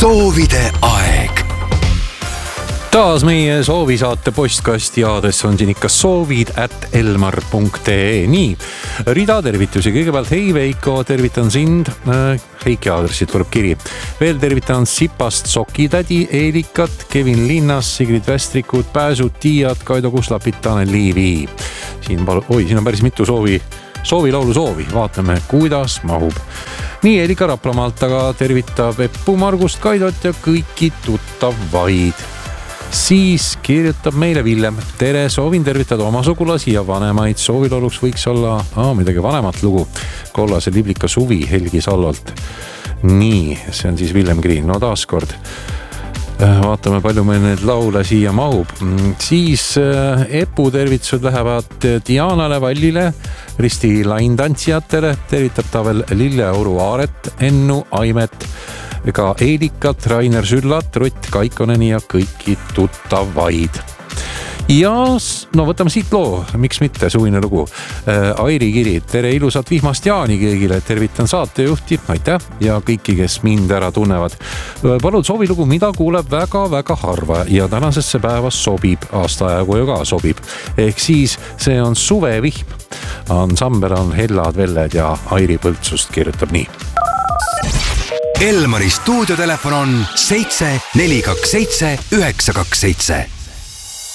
soovide aeg. Taas meie soovisaate postkasti aadress on siin ikka soovid@elmar.ee. Nii, rida tervitusi. Kõigepealt, hei Veiko, tervitan sind. Heiki aadressit tuleb kiri. Veel tervitan Sipast Sokitädi, Eelikat, Kevin Linnas, Sigrid Västrikut, Pääsut, Tiiat, Kaido Kuslapit, Tanel Liivi. Siin on päris mitu soovilaulu soovi. Vaatame, kuidas mahub. Nii, Eelika Raplamaalt aga tervitab Eppu, Margust, Kaidot ja kõiki tuttavaid. Siis kirjutab meile Villem. Tere, soovin tervitada oma sugulasi ja vanemaid. Soovilauluks võiks olla midagi vanemat lugu. Kollase liblika suvi Helgi Sallolt. Nii, see on siis Villem Green. No taaskord vaatame, palju meil neid laule siia mahub. Siis Epu tervitused lähevad Dianale, Vallile, Risti laintantsijatele. Tervitab ta veel Lilleauru Aaret, Ennu, Aimet, ega Eelikat, Rainer Süllat, Rott Kaikoneni ja kõiki tuttavaid. Ja no võtame siit loo, miks mitte, suvine lugu. Airi kiri, tere ilusat vihmast jaani kõigile, tervitan saatejuhti, aitäh, ja kõiki, kes mind ära tunnevad. Palun soovilugu, mida kuuleb väga-väga harva ja tänasesse päevas sobib, aastaajagu ju ka sobib. Ehk siis see on Suvevihm. Ansambel on Hellad Velled ja Airi Põltsust kirjutab nii. Elmari stuudiotelefon on 7 427 927.